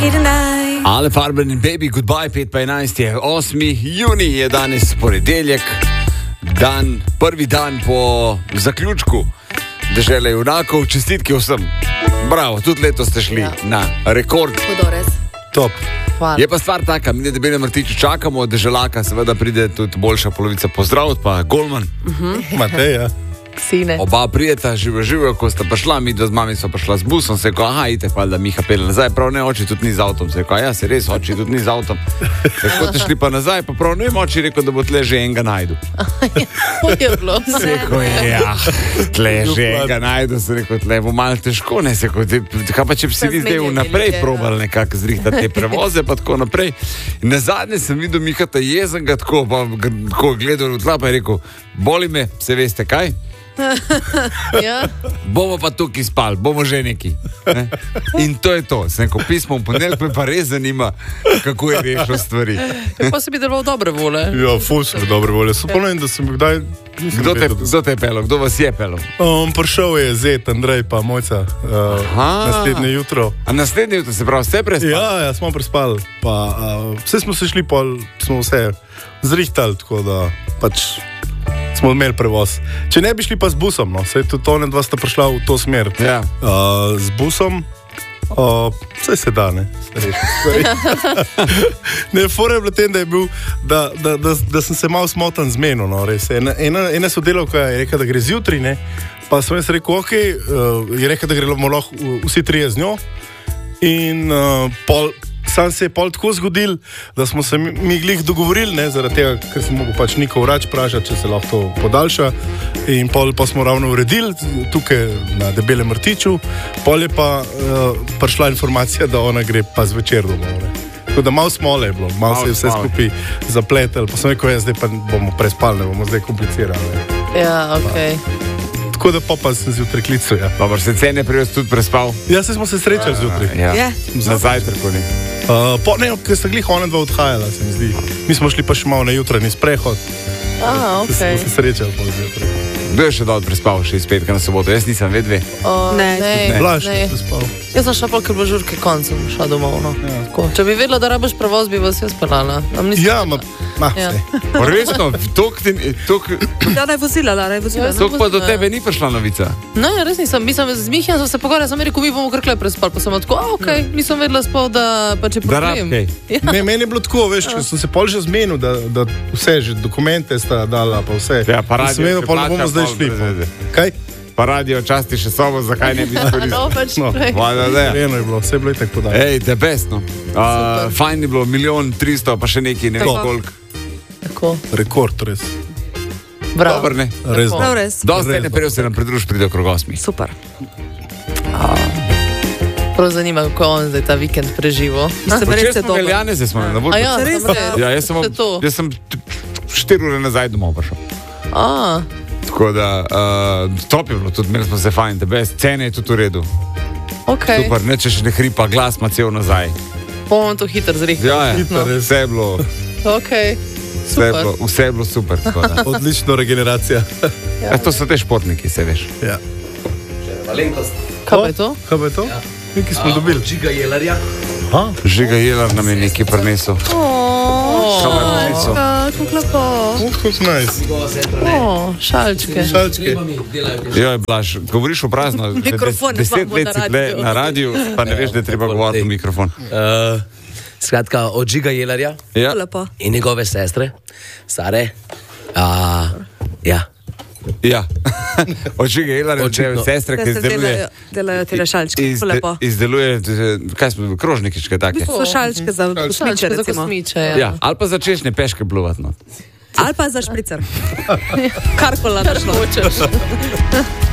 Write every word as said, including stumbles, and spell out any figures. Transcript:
Ale Farben in Baby, goodbye, pet pa enajst je osmi junij, je danes ponedeljek, dan, prvi dan po zaključku Dežele junakov, čestitke vsem. Bravo, tudi letos ste šli ja. na rekord. Hudores. Top. Hvala. Je pa stvar taka, mi na Debelem rtiču čakamo, Deželaka seveda pride tudi boljša polovica pozdraviti, pa Golman. Uh-huh. Matej, ja. Sine. Oba prijeta, živo, živo, ko sta prišla, mi dva z mami so prišla z busom, se je ko, aha, ite, pa da Miha pele nazaj, prav ne, oči tudi ni z avtom, se je ko, ja, se res, oči tudi ni z avtom. Tako te šli pa nazaj, pa prav ne, oči rekel, da bo tle že enega najdu. Je bilo. Se je ko, ja, tle že enega najdu, se je rekel, tle bo malo težko, ne, se je ko, kaj pa če bi si vi zdaj vnaprej probali nekako zrihtati te prevoze, pa tako naprej. In nazadnje sem videl Miha ta jezenga, tako, pa tako gledal v tla, pa je rekel, boli me, se veste kaj? Ja. Bomo pa tukaj spali, bomo že neki. Ne? In to je to. Sem rekel, pismo v ponedeljek me pa res zanima, kako je rešil stvari. Pa se bi deloval dobre vole. Ja, ful sem dobre volje. So ponovim, da sem kdaj... Kdo te, kdo te je pelil? Kdo vas je pelil? Um, prišel je Zet, Andrej pa Mojca uh, naslednje jutro. A naslednje jutro se pravi, ste prespali? Ja, ja, smo prespali. Pa, uh, vse smo se šli, pa smo vse zrihtali, tako da pač... smo imeli prevoz. Če ne bi šli pa z busom, no, saj tudi one dva sta prišla v to smer. Ja. Uh, z busom, uh, vse se da, ne. Ne, fora je bilo tem, da je bil, da, da, da, da sem se malo smotan zmenil, no, res. Ena, ena, ena sodelavka je rekla, da gre zjutraj, ne, pa sem jaz rekel, ok, uh, je rekla, da gremo lahko vsi trije z njo in uh, pol sam se je pol tako zgodil, da smo se mi, mi glih dogovorili, ne, zaradi tega, ker sem mogel pač Niko Vrač pražati, če se lahko to podaljša. In pol pa smo ravno uredili tukaj na Debelem rtiču, pol je pa uh, prišla informacija, da ona gre pa zvečer domov. Tako da malo smole je bilo, malo mal se je vse skupaj zapletel, pa sem rekel, ja, zdaj pa bomo prespali, ne bomo zdaj komplicirali. Ja, okej. Okay. Tako da pa, pa sem zjutraj klical, ja. Dobro, se cene pri vas tudi prespal? Ja, se smo se srečali zjutraj. Ja, ja. Na zajtrku ni. Uh, po, ne, ker sta glih ona dva odhajala, se mi zdi. Mi smo šli pa še malo na jutranji sprehod. Aha, okej. Okay. Smo se srečali po zjutraj. Kdo je še dol prespal, še iz petka na soboto? Jaz nisem vedve. Uh, ne, ne. Blaž je prespal. Jaz sem šla pa, ker bo žurke koncem šla domov, no. Ja. Če bi vedela, da rabiš prevoz, bi vas jaz pelala. Ja, ma, ma, ja. Resno, tok ti... Tok... Ja, naj vozila, da, naj vozila. Tok pa do tebe ni prišla novica? Ne, res nisem. Mislim, z Mihjem sem se pogovarjala, sem rekel, mi bomo krkle prespali, pa sem tako, a, okej, okay. Nisem vedela spol, da pa če problem. Da, ja. Ne, meni je bilo tako, veš, ker sem se pol že zmenil, da, da vse, že dokumente sta dala, pa vse. Ja, pa radio še plača, kaj? Pa radio časti še sobo, zakaj ne bi izkoristili? No, pač no, vada, Eno je bilo, vse je bilo itak podaj. Ej, the best, no. Uh, fajn je bilo, milijon tristo, pa še neki, ne vem koliko. Tako. Rekord, res. Bravo. Dobar, ne? Res. Prav res. Dosti ne prejel se nam pridruž, pride okrog osmi. Super. Prav zanima, kako on zdaj ta vikend preživo. Včeraj smo imeli Janeze, smo na vodu. A ja, res? Ja, jaz sem, jaz sem štiri ure nazaj domov prišel. A. Tako da, uh, top je bilo, tudi imeli smo se fajn, tebe, cene je tudi v redu. Okay. Super, ne če še ne hripa, glas ima cel nazaj. Bomo to hitro zrihtali. Ja, ja. Hitro, res. Vse je bilo, okay. vse je bilo, vse je bilo super. Odlično regeneracija. Ja. Ja, to so te športniki, se veš. Ja. Kaj pa je to? Kaj pa je to? Nekaj smo dobili. Žiga Jelarja. Žiga Jelar nam je nekaj prinesel. Kako lepo. Kako nice. Šalčke. Šalčke. Joj, Blaž, govoriš v prazno. Deset let si tle na radiju, pa ne veš, da je treba govoriti v mikrofon. Uh, skratka, od Žiga Jelarja ja. in njegove sestre, stare. Uh, ja. Ja, od Žiga Jelarja, od sestre, ki izdeluje... Delajo tele šalčke, izde, lepo. Izdeluje, kaj smo, krožnikičke take. So šalčke za kosmiče, za recimo. kosmiče, ja. Ja, ali pa za češnje peške pluvat, no. Ali pa za špricer. Karkola našlo. Hočeš.